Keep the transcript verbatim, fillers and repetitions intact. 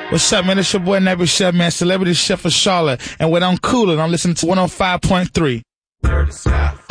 What's up, man? It's your boy, Neighbor Chef, man. Celebrity Chef of Charlotte. And when I'm coolin', I'm listening to one oh five point three. Dirty South.